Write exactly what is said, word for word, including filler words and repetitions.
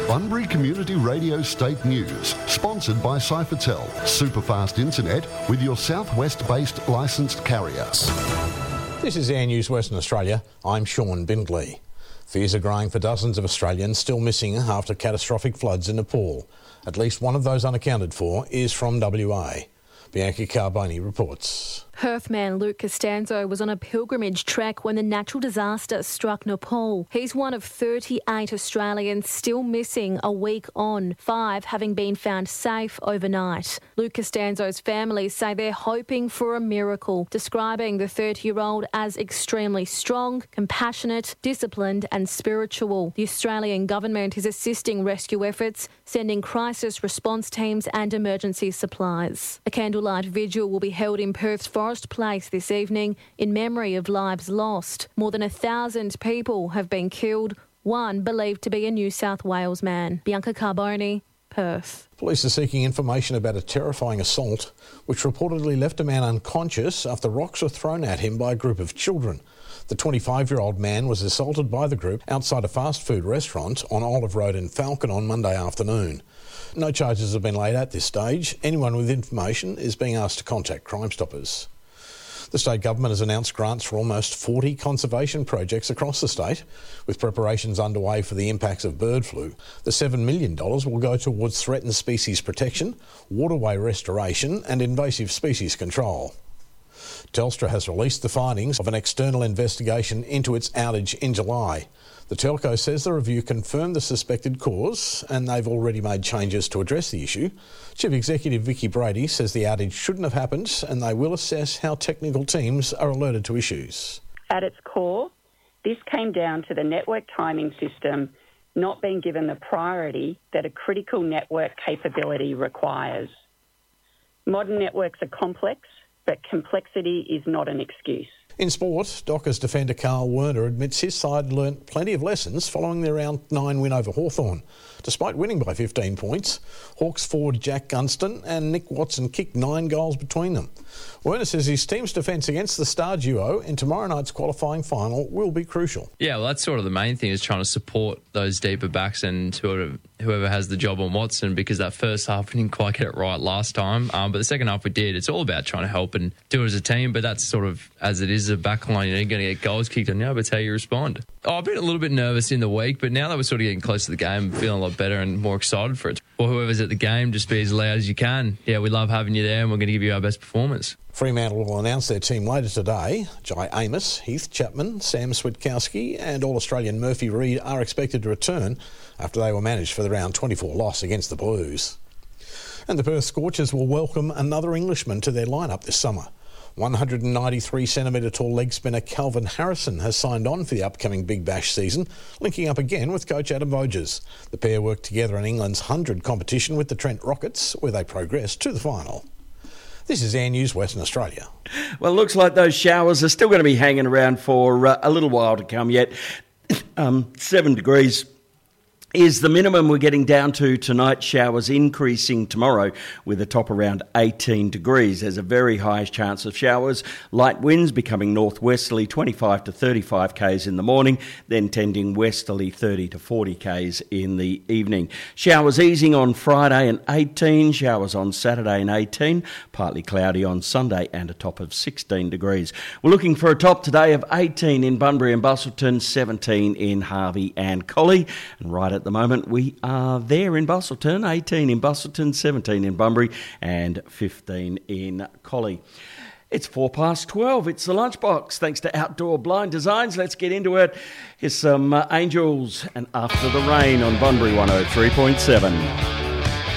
Bunbury Community Radio State News, sponsored by Cyphertel, superfast internet with your southwest-based licensed carrier. This is Air News Western Australia. I'm Sean Bindley. Fears are growing for dozens of Australians still missing after catastrophic floods in Nepal. At least one of those unaccounted for is from W A. Bianca Carboni reports. Perth man Luke Costanzo was on a pilgrimage trek when the natural disaster struck Nepal. He's one of thirty-eight Australians still missing a week on, five having been found safe overnight. Luke Costanzo's family say they're hoping for a miracle, describing the thirty-year-old as extremely strong, compassionate, disciplined and spiritual. The Australian government is assisting rescue efforts, sending crisis response teams and emergency supplies. A candlelight vigil will be held in Perth's Forest Place this evening in memory of lives lost. More than a thousand people have been killed, one believed to be a New South Wales man. Bianca Carboni, Perth. Police are seeking information about a terrifying assault which reportedly left a man unconscious after rocks were thrown at him by a group of children. The twenty-five-year-old man was assaulted by the group outside a fast food restaurant on Olive Road in Falcon on Monday afternoon. No charges have been laid at this stage. Anyone with information is being asked to contact Crime Stoppers. The state government has announced grants for almost forty conservation projects across the state, with preparations underway for the impacts of bird flu. The seven million dollars will go towards threatened species protection, waterway restoration and invasive species control. Telstra has released the findings of an external investigation into its outage in July. The telco says the review confirmed the suspected cause and they've already made changes to address the issue. Chief Executive Vicky Brady says the outage shouldn't have happened and they will assess how technical teams are alerted to issues. At its core, this came down to the network timing system not being given the priority that a critical network capability requires. Modern networks are complex, but complexity is not an excuse. In sport, Dockers defender Carl Werner admits his side learnt plenty of lessons following their round nine win over Hawthorn. Despite winning by fifteen points, Hawks forward Jack Gunston and Nick Watson kicked nine goals between them. Werner says his team's defence against the star duo in tomorrow night's qualifying final will be crucial. Yeah, well, that's sort of the main thing, is trying to support those deeper backs and whoever, whoever has the job on Watson, because that first half we didn't quite get it right last time, um, but the second half we did. It's all about trying to help and do it as a team, but that's sort of, as it is a backline, you know, you're going to get goals kicked on you, but it's how you respond. Oh, I've been a little bit nervous in the week, but now that we're sort of getting close to the game, I'm feeling a lot better and more excited for it. Or whoever's at the game, just be as loud as you can. Yeah, we love having you there and we're going to give you our best performance. Fremantle will announce their team later today. Jai Amos, Heath Chapman, Sam Switkowski and All-Australian Murphy Reid are expected to return after they were managed for the round twenty-four loss against the Blues. And the Perth Scorchers will welcome another Englishman to their lineup this summer. one hundred ninety-three centimetre tall leg spinner Calvin Harrison has signed on for the upcoming Big Bash season, linking up again with coach Adam Voges. The pair worked together in England's one hundred competition with the Trent Rockets, where they progressed to the final. This is Air News Western Australia. Well, it looks like those showers are still going to be hanging around for uh, a little while to come yet. Um, seven degrees is the minimum we're getting down to tonight. Showers increasing tomorrow with a top around eighteen degrees. There's a very high chance of showers. Light winds becoming northwesterly twenty-five to thirty-five k's in the morning, then tending westerly thirty to forty k's in the evening. Showers easing on Friday and eighteen, showers on Saturday and eighteen, partly cloudy on Sunday and a top of sixteen degrees. We're looking for a top today of eighteen in Bunbury and Busselton, seventeen in Harvey and Collie, and right at the moment we are there in Busselton, eighteen in Busselton, seventeen in Bunbury and fifteen in Collie. It's four past twelve. It's the Lunchbox. Thanks to Outdoor Blind Designs. Let's get into it. Here's some uh, Angels and After the Rain on Bunbury one oh three point seven.